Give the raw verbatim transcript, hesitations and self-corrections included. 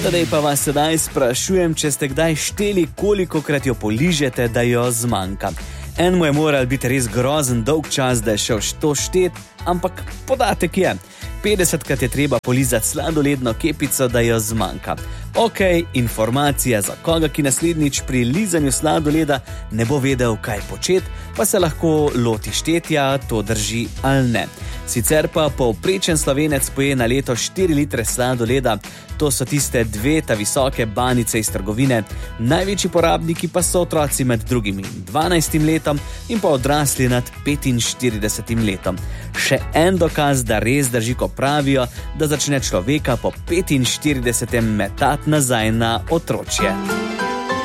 Tadej pa vas sedaj sprašujem, če ste kdaj šteli, kolikokrat jo poližete, da jo zmanjka. En mu je moral biti res grozen dolg čas, da je šel to štet, ampak podatek je. petdesetkrat je treba polizati sladoledno kepico, da jo zmanjka. Ok, informacija za koga, ki naslednjič pri lizanju sladoleda ne bo vedel, kaj početi, pa se lahko loti štetja, to drži ali ne. Sicer pa povprečen Slovenec poje na leto štiri litre sladoleda, to so tiste dve ta visoke banice iz trgovine. Največji porabniki pa so otroci med drugim dvanajstim letom in pa odrasli nad petinštiridesetim letom. Še en dokaz, da res drži, ko pravijo, da začne človeka po petinštiridesetem metati nazaj na otročje.